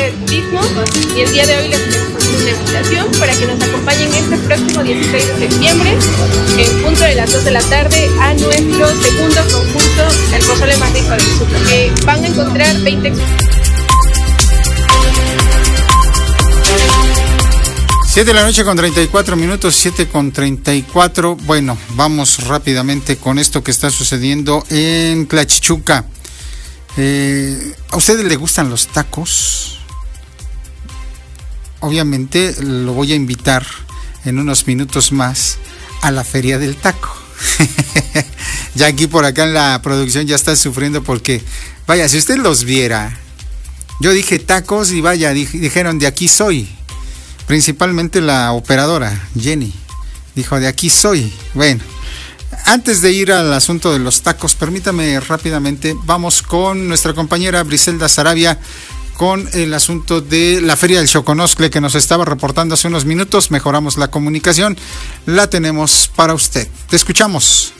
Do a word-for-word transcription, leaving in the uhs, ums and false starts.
de Turismo, y el día de hoy les queremos hacer una invitación para que nos acompañen este próximo dieciséis de septiembre, en punto de las dos de la tarde, a nuestro segundo concurso El Pozole Más Rico del Sur, que van a encontrar veinte siete de la noche con treinta y cuatro minutos, siete con treinta y cuatro. Bueno, vamos rápidamente con esto que está sucediendo en Tlachichuca. Eh, ¿A ustedes les gustan los tacos? Obviamente lo voy a invitar en unos minutos más a la Feria del Taco. Ya aquí por acá en la producción ya está sufriendo porque, vaya, si usted los viera, yo dije tacos y vaya, dijeron de aquí soy. Principalmente la operadora, Jenny, dijo, de aquí soy. Bueno, antes de ir al asunto de los tacos, permítame rápidamente, vamos con nuestra compañera Briselda Sarabia con el asunto de la Feria del Xoconoscle que nos estaba reportando hace unos minutos. Mejoramos la comunicación, la tenemos para usted. Te escuchamos.